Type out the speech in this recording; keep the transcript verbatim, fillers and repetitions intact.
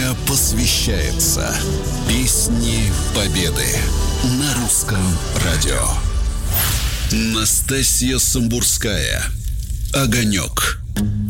Россия посвящается. Песни Победы на Русском радио. Настасья Самбурская. «Огонек».